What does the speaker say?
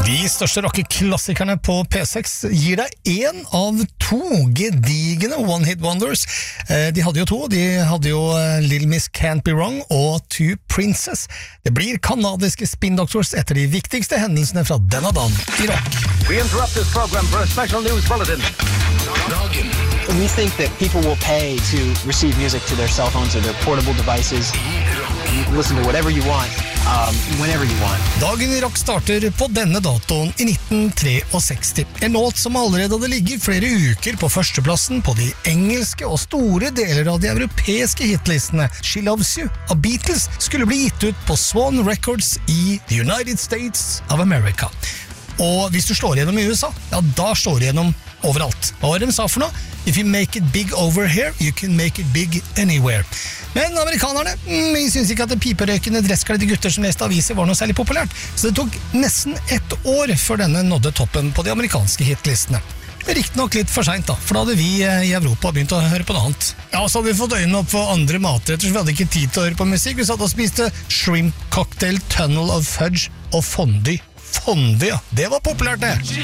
De største rockeklassikerne på P6 gir deg en av to gedigende one-hit wonders. De hadde jo to, de hadde jo Little Miss Can't Be Wrong og Two Princess. Det blir kanadiske Spin Doctors etter de viktigste hendelsene fra denne dagen i rock. We interrupt this program for a special news bulletin. Dagen. We think that people will pay to receive music to their cell phones or their portable devices. You can listen to whatever you want, whenever you want. Dagen i rock starter på denne datoen i 1963. En låt som allerede hadde ligget flere uker på førsteplassen på de engelske og store deler av de europeiske hitlistene. She Loves You av Beatles skulle bli gitt ut på Swan Records i The United States of America. Og hvis du slår gjennom i USA, ja, da slår du gjennom overalt. Hva var det de sa for noe? If you make it big over here, you can make it big anywhere. Men amerikanerne, de synes ikke at det piperøykende dresskledde gutter som leste aviser var noe særlig populært, så det tok nesten ett år før denne nådde toppen på de amerikanske hitlistene. Riktig nok litt for sent da, for da hadde vi i Europa begynt å høre på noe annet. Ja, så hadde vi fått øynene opp for andre matretter, så vi hadde ikke tid til å høre på musikk. Vi satt og spiste shrimp cocktail, tunnel of fudge og fondue. Fondue, ja, det var populært det!